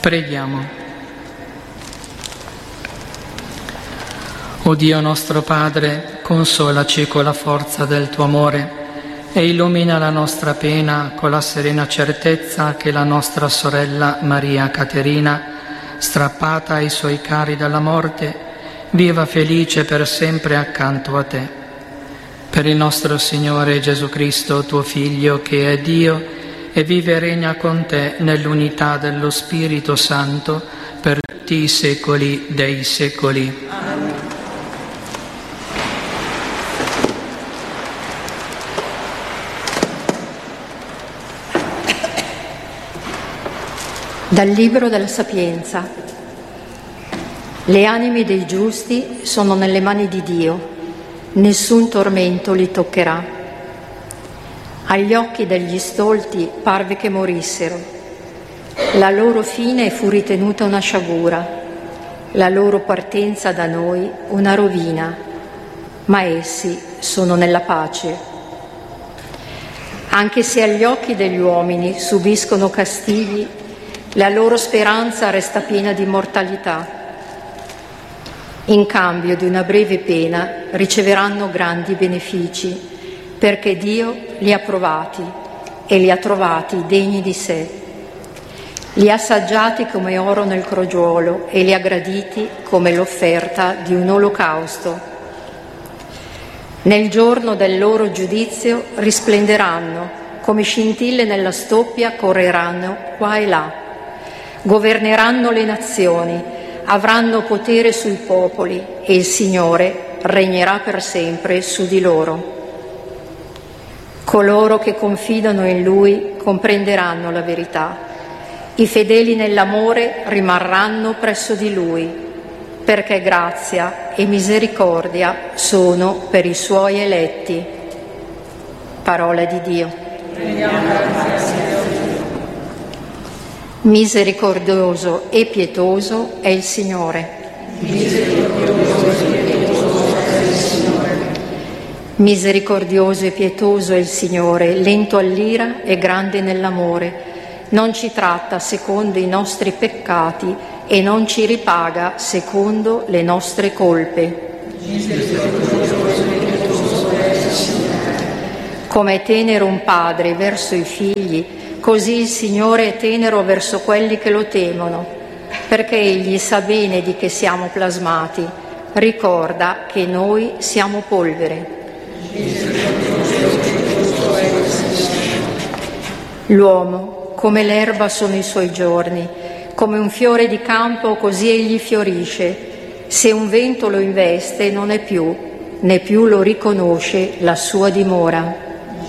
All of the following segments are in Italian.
Preghiamo. O Dio nostro Padre, consolaci con la forza del tuo amore e illumina la nostra pena con la serena certezza che la nostra sorella Maria Caterina, strappata ai suoi cari dalla morte, viva felice per sempre accanto a te. Per il nostro Signore Gesù Cristo, tuo Figlio, che è Dio e vive e regna con te nell'unità dello Spirito Santo per tutti i secoli dei secoli. Amen. Dal Libro della Sapienza. Le anime dei giusti sono nelle mani di Dio, nessun tormento li toccherà. Agli occhi degli stolti parve che morissero. La loro fine fu ritenuta una sciagura, la loro partenza da noi una rovina, ma essi sono nella pace. Anche se agli occhi degli uomini subiscono castighi, la loro speranza resta piena di immortalità. In cambio di una breve pena riceveranno grandi benefici, perché Dio li ha provati e li ha trovati degni di sé. Li ha assaggiati come oro nel crogiuolo e li ha graditi come l'offerta di un olocausto. Nel giorno del loro giudizio risplenderanno, come scintille nella stoppia correranno qua e là. Governeranno le nazioni, avranno potere sui popoli e il Signore regnerà per sempre su di loro. Coloro che confidano in Lui comprenderanno la verità. I fedeli nell'amore rimarranno presso di Lui, perché grazia e misericordia sono per i Suoi eletti. Parola di Dio. Misericordioso e pietoso è il Signore. Misericordioso e pietoso è il Signore, lento all'ira e grande nell'amore. Non ci tratta secondo i nostri peccati e non ci ripaga secondo le nostre colpe. Come è tenero un padre verso i figli, così il Signore è tenero verso quelli che lo temono, perché Egli sa bene di che siamo plasmati, ricorda che noi siamo polvere. L'uomo, come l'erba sono i suoi giorni, come un fiore di campo così egli fiorisce. Se un vento lo investe non è più, né più lo riconosce la sua dimora.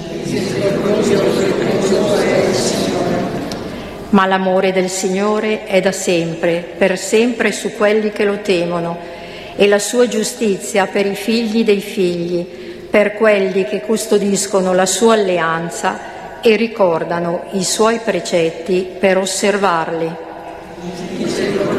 Ma l'amore del Signore è da sempre, per sempre su quelli che lo temono, e la sua giustizia per i figli dei figli, per quelli che custodiscono la sua alleanza e ricordano i suoi precetti per osservarli.